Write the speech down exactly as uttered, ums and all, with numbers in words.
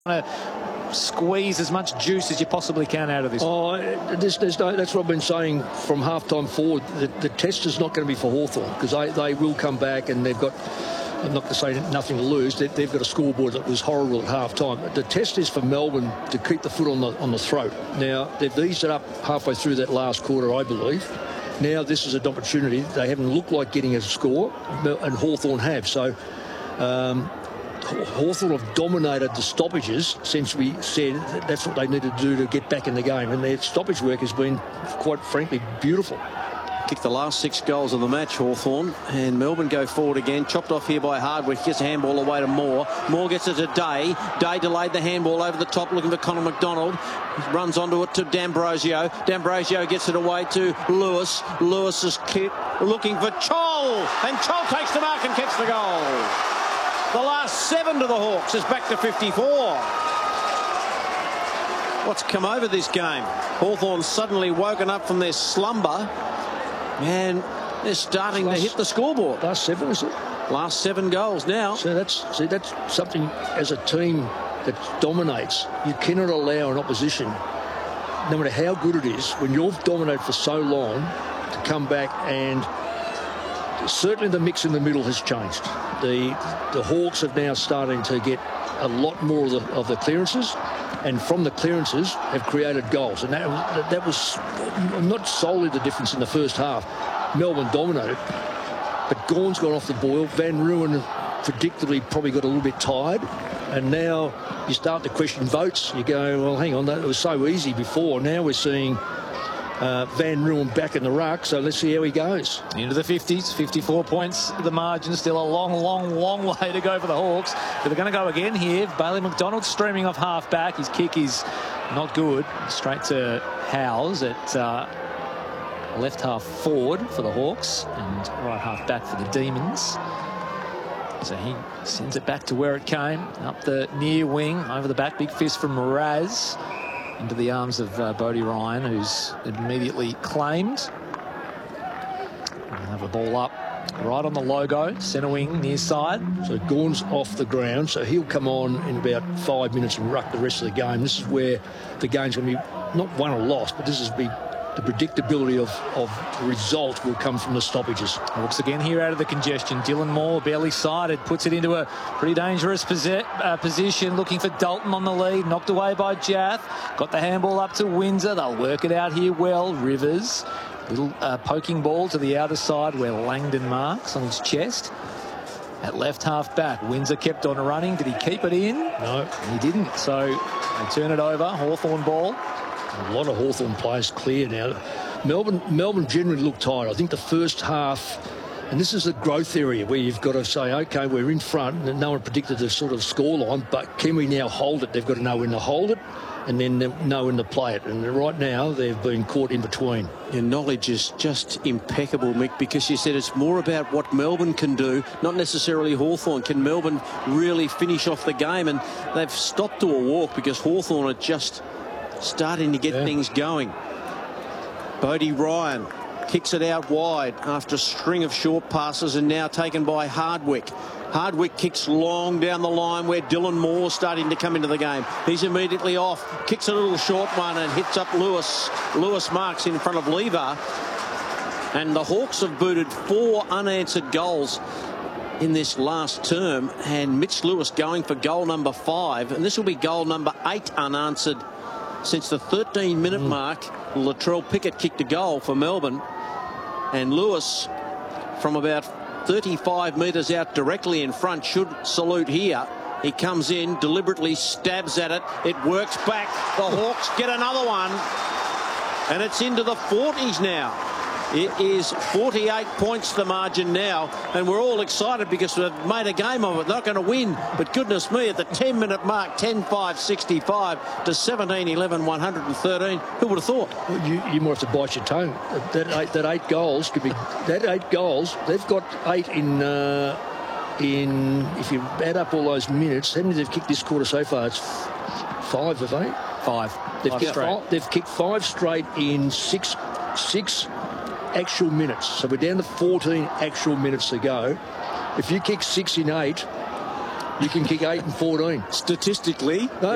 to squeeze as much juice as you possibly can out of this. Oh, there's, there's no, that's what I've been saying from half-time forward. The, the test is not going to be for Hawthorn because they, they will come back and they've got, I'm not going to say nothing to lose, they, they've got a scoreboard that was horrible at half-time. The test is for Melbourne to keep the foot on the, on the throat. Now, they've eased it up halfway through that last quarter, I believe. Now this is an opportunity. They haven't looked like getting a score, and Hawthorn have. So, um, Hawthorn have dominated the stoppages since we said that that's what they needed to do to get back in the game, and their stoppage work has been, quite frankly, beautiful. Kicked the last six goals of the match, Hawthorn, and Melbourne go forward again. Chopped off here by Hardwick. Gets a handball away to Moore. Moore gets it to Day. Day delayed the handball over the top, looking for Connor McDonald. He runs onto it to D'Ambrosio. D'Ambrosio gets it away to Lewis. Lewis is kick, looking for Chol, and Chol takes the mark and kicks the goal. The last seven to the Hawks is back to fifty-four. What's come over this game? Hawthorn suddenly woken up from their slumber, and they're starting last, to hit the scoreboard. Last seven, is it? Last seven goals now. So that's see that's something as a team that dominates. You cannot allow an opposition, no matter how good it is, when you've dominated for so long, to come back and. Certainly the mix in the middle has changed. The the Hawks are now starting to get a lot more of the, of the clearances, and from the clearances have created goals. And that, that was not solely the difference in the first half. Melbourne dominated, but Gawn's gone off the boil. Van Ruin predictably probably got a little bit tired, and now you start to question votes. You go, well, hang on, that was so easy before. Now we're seeing Uh, Van Ruin back in the ruck, so let's see how he goes. Into the fifties, fifty-four points, the margin. Still a long, long, long way to go for the Hawks. But they're going to go again here. Bailey McDonald streaming off half-back. His kick is not good. Straight to Howes at uh, left half forward for the Hawks and right half-back for the Demons. So he sends it back to where it came, up the near wing, over the back. Big fist from Raz. Into the arms of uh, Bodie Ryan, who's immediately claimed. We'll have a ball up right on the logo, centre wing, near side. So Gawn's off the ground, so he'll come on in about five minutes and ruck the rest of the game. This is where the game's going to be not won or lost, but this is be the predictability of, of result will come from the stoppages. Hawks again here out of the congestion. Dylan Moore, barely sided, puts it into a pretty dangerous posi uh, position, looking for Dalton on the lead. Knocked away by Jath. Got the handball up to Windsor. They'll work it out here well. Rivers, little uh, poking ball to the outer side where Langdon marks on his chest. At left half back, Windsor kept on running. Did he keep it in? No. He didn't. So they turn it over. Hawthorn ball. A lot of Hawthorn players clear now. Melbourne, Melbourne generally look tired. I think the first half, and this is a growth area where you've got to say, OK, we're in front, and no one predicted the sort of scoreline, but can we now hold it? They've got to know when to hold it, and then know when to play it. And right now, they've been caught in between. Your knowledge is just impeccable, Mick, because you said it's more about what Melbourne can do, not necessarily Hawthorn. Can Melbourne really finish off the game? And they've stopped to a walk because Hawthorn are just starting to get yeah. things going. Bodie Ryan kicks it out wide after a string of short passes, and now taken by Hardwick. Hardwick kicks long down the line where Dylan Moore starting to come into the game. He's immediately off, kicks a little short one and hits up Lewis. Lewis marks in front of Lever. And the Hawks have booted four unanswered goals in this last term, and Mitch Lewis going for goal number five, and this will be goal number eight unanswered since the thirteen minute mm. mark. Latrell Pickett kicked a goal for Melbourne, and Lewis from about thirty-five metres out directly in front should salute here. He comes in, deliberately stabs at it. It works back. The Hawks get another one, and it's into the forties now. It is forty-eight points the margin now, and we're all excited because we've made a game of it. They're not going to win, but goodness me, at the ten minute mark, ten five sixty-five to seventeen eleven one hundred thirteen. Who would have thought? Well, you, you might have to bite your tongue. That eight, that eight goals could be that eight goals. They've got eight in uh, in. If you add up all those minutes, how many they've kicked this quarter so far? It's five, have they? Five. They've, five kicked, straight. Five, they've kicked five straight in six six. actual minutes. So we're down to fourteen actual minutes to go. If you kick six in eight, you can kick eight and fourteen. Statistically,